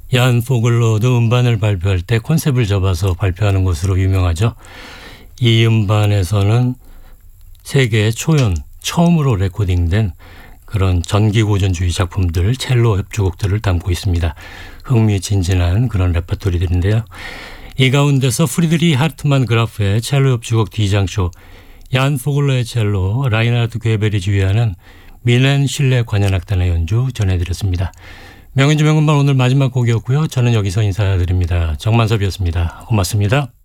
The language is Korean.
얀 포글러도 음반을 발표할 때 컨셉을 잡아서 발표하는 것으로 유명하죠. 이 음반에서는 세계 초연 처음으로 레코딩된 그런 전기고전주의 작품들, 첼로 협주곡들을 담고 있습니다. 흥미진진한 그런 레퍼토리들인데요. 이 가운데서 프리드리 하르트만 그라프의 첼로 협주곡 D장조, 얀 포글러의 첼로, 라인하르트 괴벨이 지휘하는 밀렌 실내 관현악단의 연주 전해드렸습니다. 명연주 명음반 오늘 마지막 곡이었고요. 저는 여기서 인사드립니다. 정만섭이었습니다. 고맙습니다.